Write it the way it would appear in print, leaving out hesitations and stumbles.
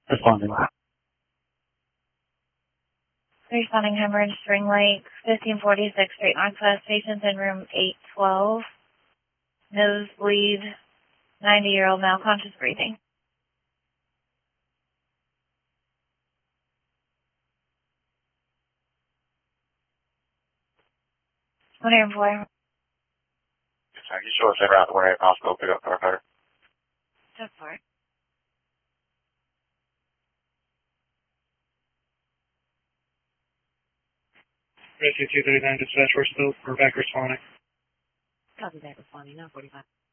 Responding. Responding hemorrhage, Spring Lake, 1546 Street Northwest, patients in room 812. Nosebleed, 90-year-old male, conscious breathing. What are you for? Can you show us around where a hospital pick up firefighter? So far. Rescue 239 dispatch, we're back responding. Copy that, responding, 945.